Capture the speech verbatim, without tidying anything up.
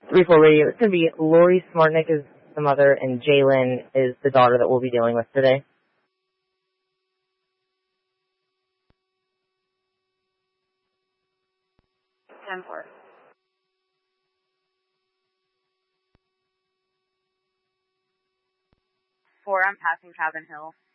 three four radio. It's going to be Lori Smartnick is the mother, and Jalen is the daughter that we'll be dealing with today. ten four. Four, I'm passing Cabin Hill.